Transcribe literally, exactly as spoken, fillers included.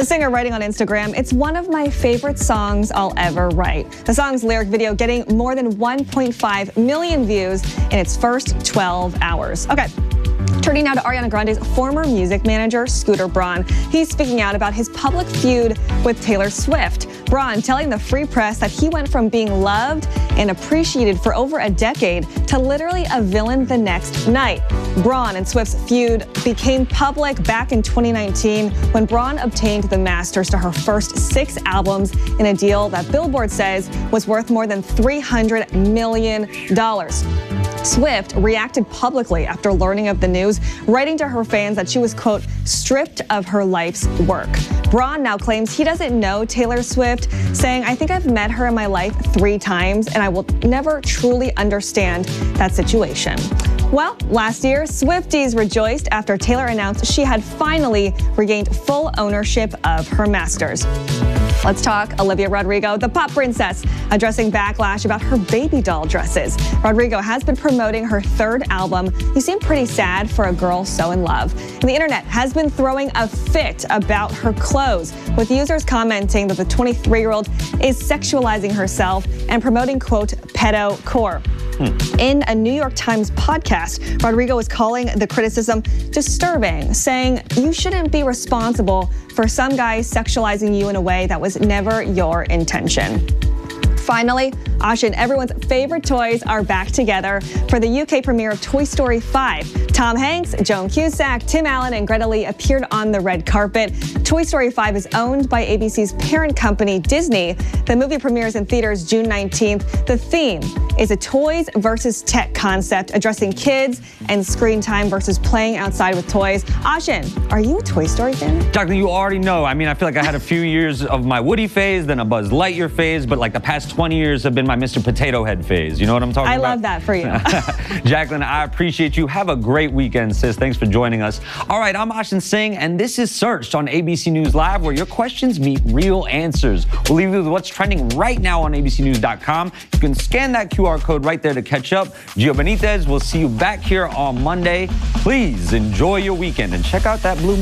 The singer writing on Instagram, "It's one of my favorite songs I'll ever write." The song's lyric video getting more than one point five million views in its first twelve hours. Okay. Turning now to Ariana Grande's former music manager, Scooter Braun. He's speaking out about his public feud with Taylor Swift. Braun telling the Free Press that he went from being loved and appreciated for over a decade to literally a villain the next night. Braun and Swift's feud became public back in twenty nineteen when Braun obtained the masters to her first six albums in a deal that Billboard says was worth more than three hundred million dollars. Swift reacted publicly after learning of the news, writing to her fans that she was, quote, stripped of her life's work. Braun now claims he doesn't know Taylor Swift, saying, "I think I've met her in my life three times, and I will never truly understand that situation." Well, last year, Swifties rejoiced after Taylor announced she had finally regained full ownership of her masters. Let's talk Olivia Rodrigo, the pop princess, addressing backlash about her baby doll dresses. Rodrigo has been promoting her third album, You Seem Pretty Sad for a Girl So in Love. And the internet has been throwing a fit about her clothes, with users commenting that the twenty-three-year-old is sexualizing herself and promoting, quote, pedo-core. Hmm. In a New York Times podcast, Rodrigo is calling the criticism disturbing, saying you shouldn't be responsible for some guy sexualizing you in a way that was never your intention. Finally, Ashin, everyone's favorite toys are back together for the U K premiere of Toy Story five. Tom Hanks, Joan Cusack, Tim Allen, and Greta Lee appeared on the red carpet. Toy Story five is owned by A B C's parent company, Disney. The movie premieres in theaters June nineteenth. The theme is a toys versus tech concept addressing kids and screen time versus playing outside with toys. Ashin, are you a Toy Story fan? Jacqueline, you already know. I mean, I feel like I had a few years of my Woody phase, then a Buzz Lightyear phase, but like the past twenty years have been my Mister Potato Head phase. You know what I'm talking I about? I love that for you. Jacqueline, I appreciate you. Have a great weekend, sis. Thanks for joining us. All right, I'm Ashin Singh, and this is Searched on A B C News Live, where your questions meet real answers. We'll leave you with what's trending right now on A B C News dot com. You can scan that Q R code right there to catch up. Gio Benitez, we'll see you back here on Monday. Please enjoy your weekend and check out that blue